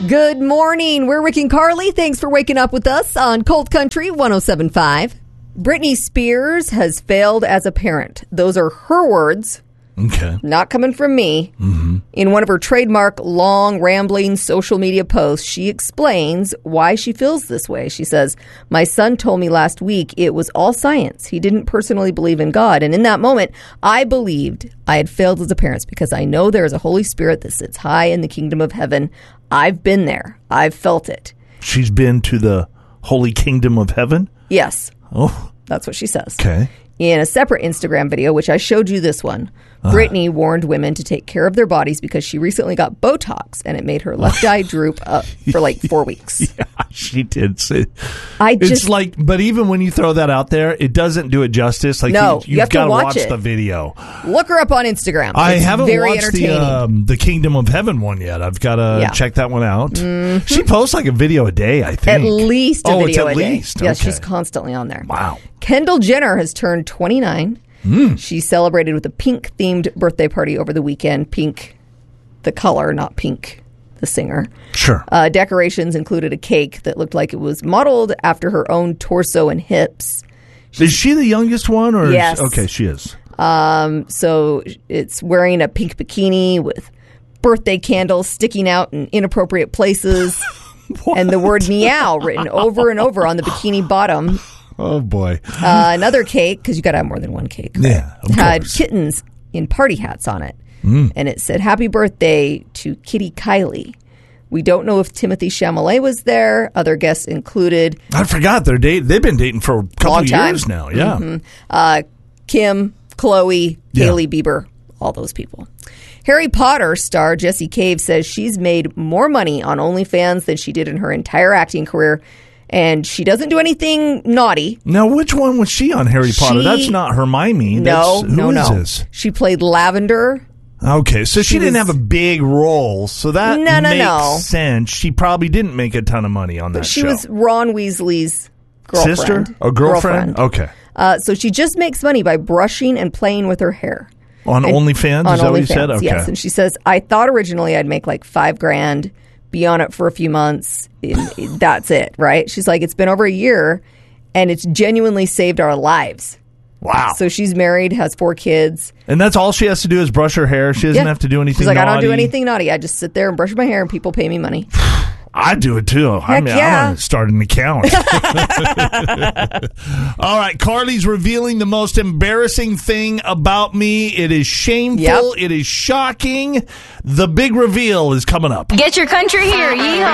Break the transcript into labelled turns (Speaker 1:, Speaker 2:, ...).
Speaker 1: Good morning. We're Rick and Carly. Thanks for waking up with us on Cold Country 107.5. Britney Spears has failed as a parent. Those are her words.
Speaker 2: Okay.
Speaker 1: Not coming from me. Mm-hmm. In one of her trademark long, rambling social media posts, she explains why she feels this way. She says, "My son told me last week it was all science. He didn't personally believe in God. And in that moment, I believed I had failed as a parent because I know there is a Holy Spirit that sits high in the kingdom of heaven. I've been there. I've felt it."
Speaker 2: She's been to the holy kingdom of heaven?
Speaker 1: Yes.
Speaker 2: Oh.
Speaker 1: That's what she says.
Speaker 2: Okay.
Speaker 1: In a separate Instagram video, which I showed you this one, Britney warned women to take care of their bodies because she recently got Botox and it made her left eye droop up for like 4 weeks.
Speaker 2: Yeah, she did.
Speaker 1: It's
Speaker 2: like, but even when you throw that out there, it doesn't do it justice. Like,
Speaker 1: no,
Speaker 2: you've
Speaker 1: have
Speaker 2: got to watch
Speaker 1: it.
Speaker 2: The video.
Speaker 1: Look her up on Instagram.
Speaker 2: I haven't
Speaker 1: very
Speaker 2: watched the Kingdom of Heaven one yet. I've got to check that one out. Mm-hmm. She posts like a video a day, I think.
Speaker 1: At least a video a day.
Speaker 2: Least.
Speaker 1: Yes,
Speaker 2: okay.
Speaker 1: she's constantly on there.
Speaker 2: Wow.
Speaker 1: Kendall Jenner has turned 29. She celebrated with a pink-themed birthday party over the weekend. Pink, the color, not Pink, the singer.
Speaker 2: Sure.
Speaker 1: Decorations included a cake that looked like it was modeled after her own torso and hips.
Speaker 2: Is she the youngest one? Or
Speaker 1: yes.
Speaker 2: Okay, she is.
Speaker 1: So it's wearing a pink bikini with birthday candles sticking out in inappropriate places. And the word meow written over and over on the bikini bottom.
Speaker 2: Oh, boy.
Speaker 1: Another cake, because you got to have more than one cake. Right?
Speaker 2: Yeah, of
Speaker 1: had
Speaker 2: course.
Speaker 1: kittens in party hats on it. And it said, "Happy birthday to Kitty Kylie." We don't know if Timothée Chalamet was there. Other guests included...
Speaker 2: I forgot. They've been dating for a couple of years now. Yeah.
Speaker 1: Mm-hmm. Kim, Chloe, Hailey Bieber, all those people. Harry Potter star Jessie Cave says she's made more money on OnlyFans than she did in her entire acting career. And she doesn't do anything naughty.
Speaker 2: Now, which one was she on Harry Potter? That's not Hermione.
Speaker 1: No.
Speaker 2: Who is this?
Speaker 1: She played Lavender.
Speaker 2: Okay, so she didn't have a big role, so that makes sense. She probably didn't make a ton of money on that show.
Speaker 1: She was Ron Weasley's girlfriend.
Speaker 2: Sister? A girlfriend? Okay.
Speaker 1: So she just makes money by brushing and playing with her hair.
Speaker 2: On OnlyFans?
Speaker 1: On
Speaker 2: is that
Speaker 1: OnlyFans,
Speaker 2: what you said? Okay.
Speaker 1: yes. And she says, "I thought originally I'd make like $5,000, be on it for a few months. That's it, right?" She's like, "It's been over a year, and it's genuinely saved our lives."
Speaker 2: Wow.
Speaker 1: So she's married, has 4 kids.
Speaker 2: And that's all she has to do is brush her hair. She doesn't have to do anything
Speaker 1: She's like,
Speaker 2: naughty.
Speaker 1: "I don't do anything naughty. I just sit there and brush my hair, and people pay me money."
Speaker 2: I do it too. I'm going to start an account. All right. Carly's revealing the most embarrassing thing about me. It is shameful.
Speaker 1: Yep.
Speaker 2: It is shocking. The big reveal is coming up.
Speaker 3: Get your country here. Yeehaw.